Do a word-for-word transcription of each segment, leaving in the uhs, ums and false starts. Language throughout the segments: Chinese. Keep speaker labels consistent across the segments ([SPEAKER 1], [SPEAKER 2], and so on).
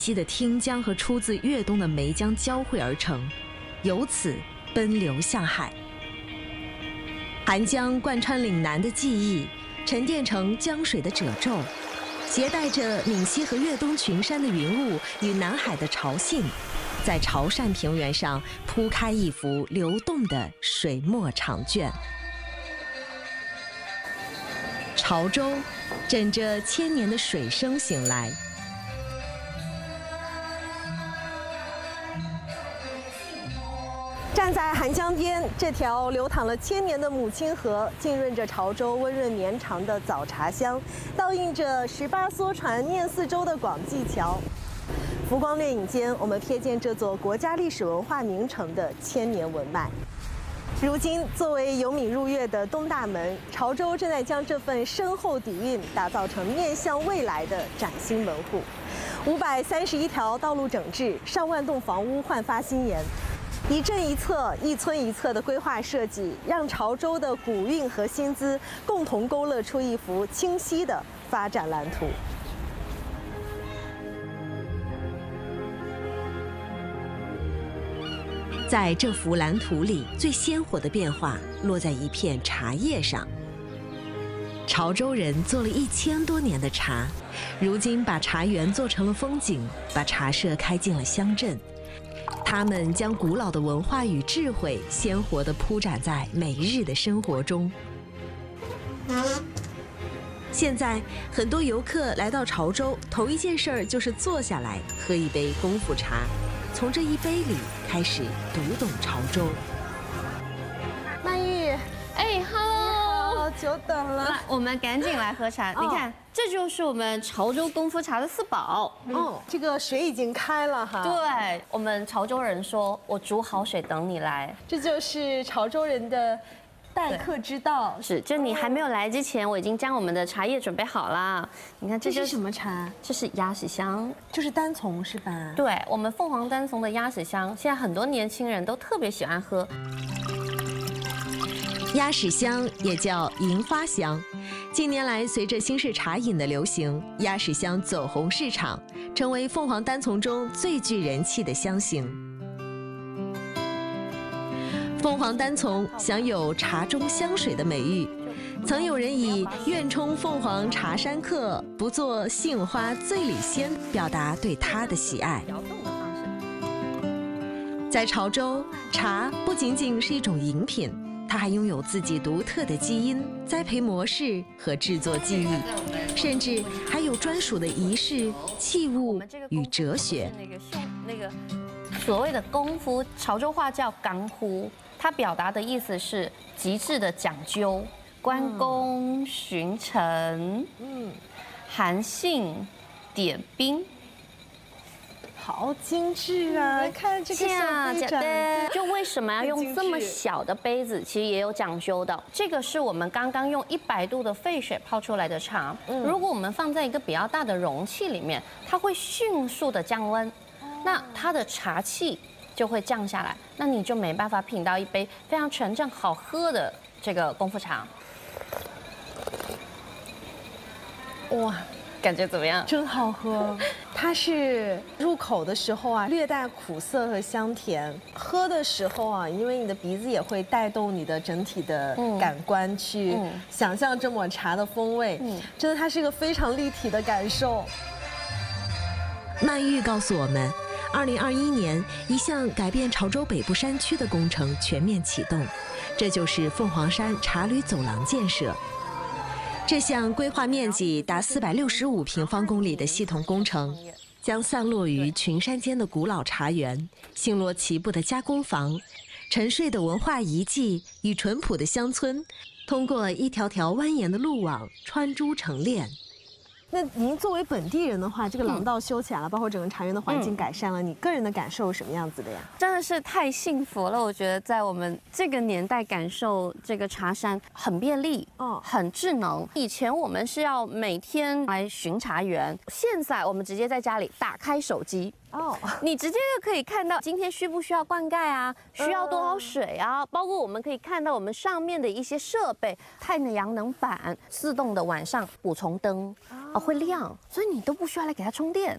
[SPEAKER 1] 西的汀江和出自粤东的梅江交汇而成，由此奔流向海。韩江贯穿岭南的记忆，沉淀成江水的褶皱，携带着闽西和粤东群山的云雾与南海的潮信，在潮汕平原上铺开一幅流动的水墨长卷。潮州枕着千年的水声醒来。
[SPEAKER 2] 站在韩江边，这条流淌了千年的母亲河，浸润着潮州温润绵长的早茶香，倒映着十八艘船念四周的广济桥。浮光掠影间，我们瞥见这座国家历史文化名城的千年文脉。如今，作为由闽入粤的东大门，潮州正在将这份深厚底蕴打造成面向未来的崭新门户。五百三十一条道路整治，上万栋房屋焕发新颜。一镇一侧、一村一侧的规划设计，让潮州的古韵和新姿共同勾勒出一幅清晰的发展蓝图。
[SPEAKER 1] 在这幅蓝图里，最鲜活的变化落在一片茶叶上。潮州人做了一千多年的茶，如今把茶园做成了风景，把茶社开进了乡镇。他们将古老的文化与智慧鲜活地铺展在每日的生活中。现在，很多游客来到潮州，头一件事儿就是坐下来喝一杯功夫茶，从这一杯里开始读懂潮州。
[SPEAKER 2] 曼玉，
[SPEAKER 3] 哎 ，Hello，
[SPEAKER 2] 久等了。
[SPEAKER 3] 来，我们赶紧来喝茶。你看，这就是我们潮州功夫茶的四宝。
[SPEAKER 2] 哦，这个水已经开了哈。
[SPEAKER 3] 对，我们潮州人说，我煮好水等你来。
[SPEAKER 2] 这就是潮州人的待客之道。
[SPEAKER 3] 是，就你还没有来之前，我已经将我们的茶叶准备好了。你看，
[SPEAKER 2] 这
[SPEAKER 3] 这
[SPEAKER 2] 是什么茶？
[SPEAKER 3] 这是鸭屎香，
[SPEAKER 2] 就是单丛是吧？
[SPEAKER 3] 对，我们凤凰单丛的鸭屎香，现在很多年轻人都特别喜欢喝。
[SPEAKER 1] 鸭屎香也叫银花香，近年来随着新式茶饮的流行，鸭屎香走红市场，成为凤凰单丛中最具人气的香型。凤凰单丛享有茶中香水的美誉，曾有人以愿冲凤凰茶山客，不做杏花醉里仙表达对它的喜爱。在潮州，茶不仅仅是一种饮品，它还拥有自己独特的基因、栽培模式和制作技艺，甚至还有专属的仪式、器物与哲学。
[SPEAKER 3] 那个那个所谓的功夫，潮州话叫干呼，它表达的意思是极致的讲究，关公巡城，嗯，韩信点兵。
[SPEAKER 2] 好精致啊！看这个小杯盏，
[SPEAKER 3] 就为什么要用这么小的杯子？其实也有讲究的。这个是我们刚刚用一百度的沸水泡出来的茶，如果我们放在一个比较大的容器里面，它会迅速的降温，那它的茶气就会降下来，那你就没办法品到一杯非常纯正好喝的这个功夫茶。哇！感觉怎么样？
[SPEAKER 2] 真好喝，它是入口的时候啊，略带苦涩和香甜；喝的时候啊，因为你的鼻子也会带动你的整体的感官去想象这抹茶的风味。嗯，真的，它是一个非常立体的感受。
[SPEAKER 1] 曼玉告诉我们，二零二一年，一项改变潮州北部山区的工程全面启动，这就是凤凰山茶旅走廊建设。这项规划面积达四百六十五平方公里的系统工程，将散落于群山间的古老茶园、星罗棋布的加工坊、沉睡的文化遗迹与淳朴的乡村，通过一条条蜿蜒的路网穿珠成链。
[SPEAKER 2] 那您作为本地人的话，这个廊道修起来了，包括整个茶园的环境改善了，你个人的感受是什么样子的呀？
[SPEAKER 3] 真的是太幸福了，我觉得在我们这个年代感受这个茶山很便利，哦，很智能。以前我们是要每天来巡茶园，现在我们直接在家里打开手机。哦，你直接就可以看到今天需不需要灌溉啊，需要多少水啊，包括我们可以看到我们上面的一些设备，太阳能板、自动的晚上补充灯，啊会亮，所以你都不需要来给它充电。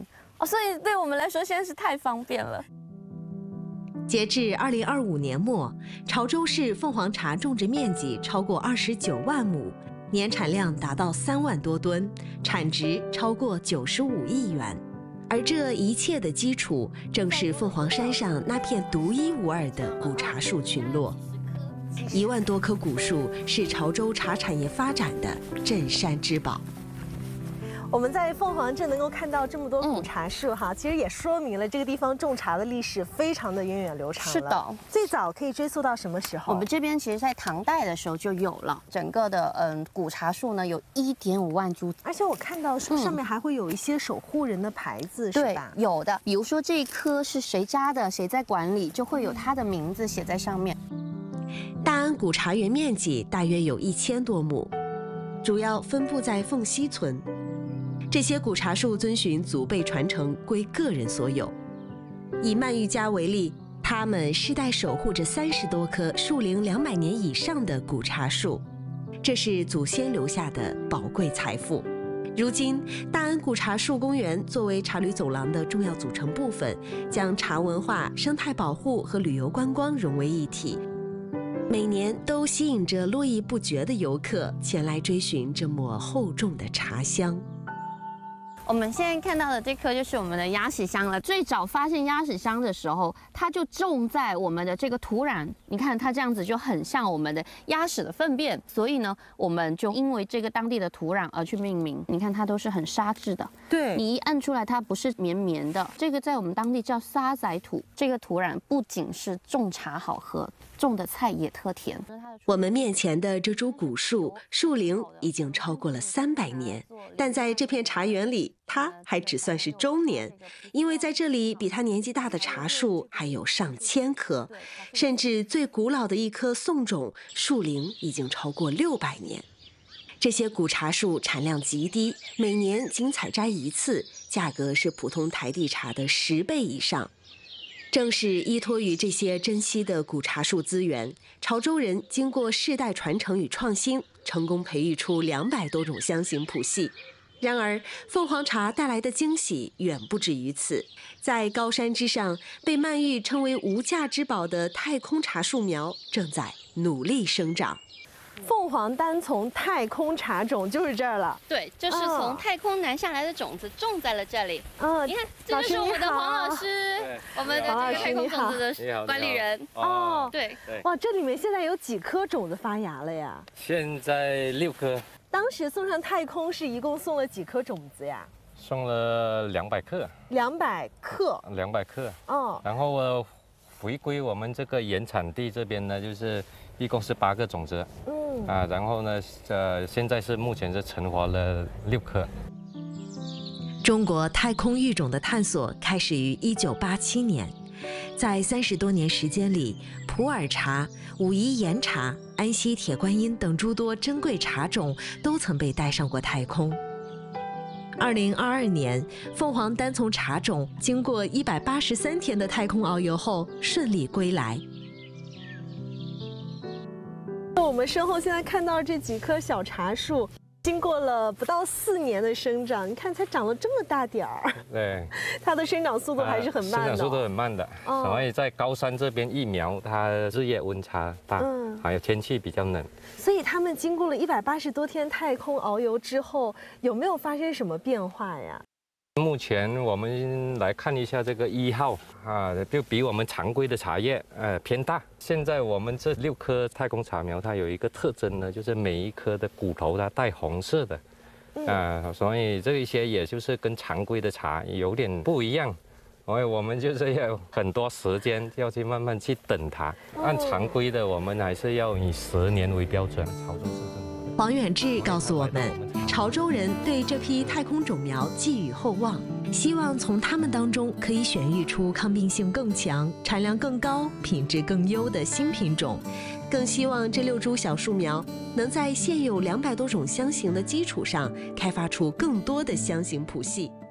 [SPEAKER 3] 哦，所以对我们来说现在是太方便了。
[SPEAKER 1] 截至二零二五年末，潮州市凤凰茶种植面积超过二十九万亩，年产量达到三万多吨，产值超过九十五亿元。而这一切的基础，正是凤凰山上那片独一无二的古茶树群落。一万多棵古树是潮州茶产业发展的镇山之宝。
[SPEAKER 2] 我们在凤凰镇能够看到这么多古茶树哈，嗯、其实也说明了这个地方种茶的历史非常的源远流长了。
[SPEAKER 3] 是的，
[SPEAKER 2] 最早可以追溯到什么时候？
[SPEAKER 3] 我们这边其实，在唐代的时候就有了。整个的嗯古茶树呢，有一点五万株，
[SPEAKER 2] 而且我看到树上面还会有一些守护人的牌子，嗯、是吧？
[SPEAKER 3] 有的，比如说这一棵是谁家的，谁在管理，就会有他的名字写在上面。
[SPEAKER 1] 大安古茶园面积大约有一千多亩，主要分布在凤溪村。这些古茶树遵循祖辈传承，归个人所有。以曼玉家为例，他们世代守护着三十多棵树龄两百年以上的古茶树，这是祖先留下的宝贵财富。如今，大安古茶树公园作为茶旅走廊的重要组成部分，将茶文化、生态保护和旅游观光融为一体。每年都吸引着络绎不绝的游客前来追寻这抹厚重的茶香。
[SPEAKER 3] 我们现在看到的这棵就是我们的鸭屎香了。最早发现鸭屎香的时候，它就种在我们的这个土壤，你看它这样子就很像我们的鸭屎的粪便，所以呢，我们就因为这个当地的土壤而去命名。你看它都是很沙质的，
[SPEAKER 2] 对，
[SPEAKER 3] 你一按出来它不是绵绵的，这个在我们当地叫沙仔土。这个土壤不仅是种茶好喝，种的菜也特甜。
[SPEAKER 1] 我们面前的这株古树，树龄已经超过了三百年，但在这片茶园里，它还只算是中年，因为在这里比它年纪大的茶树还有上千棵，甚至最古老的一棵宋种树龄已经超过六百年。这些古茶树产量极低，每年仅采摘一次，价格是普通台地茶的十倍以上。正是依托于这些珍稀的古茶树资源，潮州人经过世代传承与创新，成功培育出两百多种香型谱系。然而，凤凰茶带来的惊喜远不止于此。在高山之上，被曼玉称为无价之宝的太空茶树苗正在努力生长。
[SPEAKER 2] 凤凰单丛太空茶种就是这儿了。
[SPEAKER 3] 对，就是从太空南下来的种子种在了这里。
[SPEAKER 2] 嗯，
[SPEAKER 3] 你看，这就是我们的黄老师，我们的这个太空种子的管理人。
[SPEAKER 2] 哦，
[SPEAKER 3] 对，
[SPEAKER 2] 哇，这里面现在有几颗种子发芽了呀？
[SPEAKER 4] 现在六颗。
[SPEAKER 2] 当时送上太空是一共送了几颗种子呀？
[SPEAKER 4] 送了两百克。
[SPEAKER 2] 两百克。
[SPEAKER 4] 两百克。
[SPEAKER 2] 哦。
[SPEAKER 4] 然后呃，回归我们这个原产地这边呢，就是一共是八个种子。嗯。啊，然后呢，呃，现在是目前是成活了六颗。
[SPEAKER 1] 中国太空育种的探索开始于一九八七年，在三十多年时间里，普洱茶、武夷岩茶、安溪铁观音等诸多珍贵茶种都曾被带上过太空。二零二二年，凤凰单丛茶种经过一百八十三天的太空遨游后顺利归来。
[SPEAKER 2] 我们身后现在看到这几棵小茶树，经过了不到四年的生长，你看才长了这么大点儿。
[SPEAKER 4] 对，
[SPEAKER 2] 它的生长速度还是很慢的、哦。
[SPEAKER 4] 生长速度很慢的，哦、所以在高山这边育苗，它日夜温差大，嗯，还有天气比较冷。
[SPEAKER 2] 所以他们经过了一百八十多天太空遨游之后，有没有发生什么变化呀？
[SPEAKER 4] 目前我们来看一下这个一号啊，就比我们常规的茶叶呃偏大。现在我们这六棵太空茶苗，它有一个特征呢，就是每一颗的骨头它带红色的，啊，所以这一些也就是跟常规的茶有点不一样。所以我们就是要很多时间要去慢慢去等它。按常规的，我们还是要以十年为标准。潮州市政府
[SPEAKER 1] 黄远志告诉我们，潮州人对这批太空种苗寄予厚望，希望从它们当中可以选育出抗病性更强、产量更高、品质更优的新品种，更希望这六株小树苗能在现有两百多种香型的基础上，开发出更多的香型谱系。